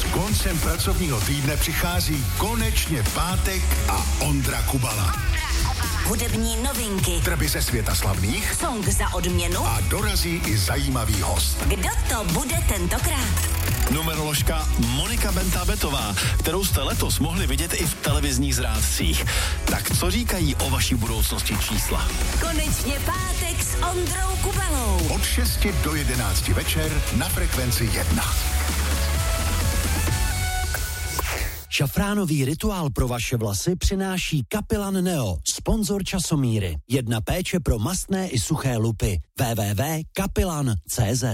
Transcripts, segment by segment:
Koncem pracovního týdne přichází konečně pátek a Ondra Kubala. Hudební novinky, Trby ze světa slavných, song za odměnu a dorazí i zajímavý host. Kdo to bude tentokrát? Numeroložka Monika Benta-Betová, kterou jste letos mohli vidět i v televizních zrádcích. Tak co říkají o vaší budoucnosti čísla? Konečně pátek s Ondrou Kubalou. Od 6 do 11 večer na Frekvenci 1. Šafránový rituál pro vaše vlasy přináší Kapilan Neo, sponzor časomíry. Jedna péče pro mastné i suché lupy. www.kapilan.cz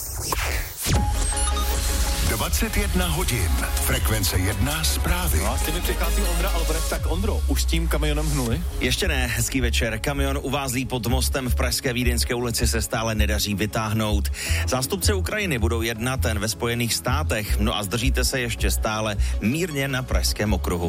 21 hodin. Frekvence 1 zprávy. No a s těmi přichází Ondra Albrecht. Tak Ondro, už s tím kamionem hnuli? Ještě ne, hezký večer. Kamion uvázlý pod mostem v pražské Vídeňské ulici se stále nedaří vytáhnout. Zástupci Ukrajiny budou jednat ten ve Spojených státech, no a zdržíte se ještě stále mírně na Pražském okruhu.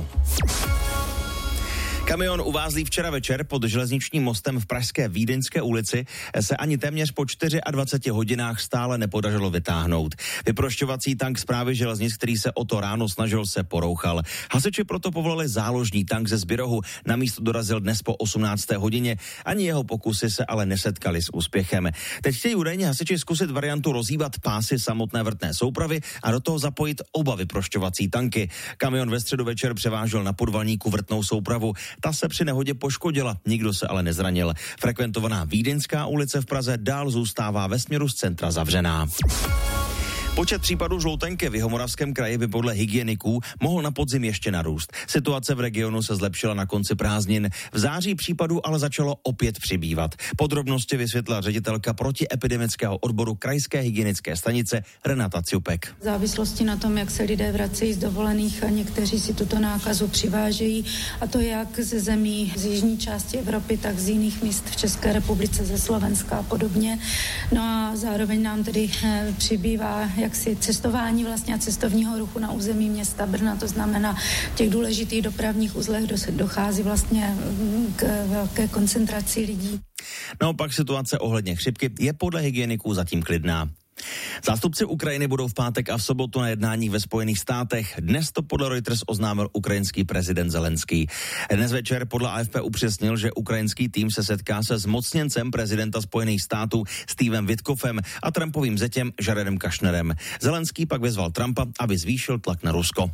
Kamion uvázlý včera večer pod železničním mostem v pražské Vídeňské ulici se ani téměř po 24 hodinách stále nepodařilo vytáhnout. Vyprošťovací tank Správy železnic, který se o to ráno snažil, se porouchal. Hasiči proto povolali záložní tank ze Zbirohu. Na místo dorazil dnes po 18. hodině. Ani jeho pokusy se ale nesetkali s úspěchem. Teď chtějí údajně hasiči zkusit variantu rozhýbat pásy samotné vrtné soupravy a do toho zapojit oba vyprošťovací tanky. Kamion ve středu večer převážel na podvalníku vrtnou soupravu. Ta se při nehodě poškodila, nikdo se ale nezranil. Frekventovaná Vídeňská ulice v Praze dál zůstává ve směru z centra zavřená. Počet případů žloutenky v Jihomoravském kraji by podle hygieniků mohl na podzim ještě narůst. Situace v regionu se zlepšila na konci prázdnin. V září případů ale začalo opět přibývat. Podrobnosti vysvětlila ředitelka protiepidemického odboru krajské hygienické stanice Renata Ciupek. V závislosti na tom, jak se lidé vracejí z dovolených a někteří si tuto nákazu přivážejí, a to jak ze zemí z jižní části Evropy, tak z jiných míst v České republice, ze Slovenska a podobně. No a zároveň nám tedy přibývá jaksi cestování vlastně a cestovního ruchu na území města Brna, to znamená v těch důležitých dopravních uzlech dochází vlastně k velké koncentraci lidí. Naopak situace ohledně chřipky je podle hygieniků zatím klidná. Zástupci Ukrajiny budou v pátek a v sobotu na jednání ve Spojených státech. Dnes to podle Reuters oznámil ukrajinský prezident Zelenský. Dnes večer podle AFP upřesnil, že ukrajinský tým se setká se zmocněncem prezidenta Spojených států Stevem Witkoffem a Trumpovým zetěm Jaredem Kushnerem. Zelenský pak vyzval Trumpa, aby zvýšil tlak na Rusko.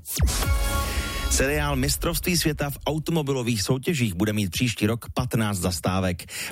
Seriál Mistrovství světa v automobilových soutěžích bude mít příští rok 15 zastávek.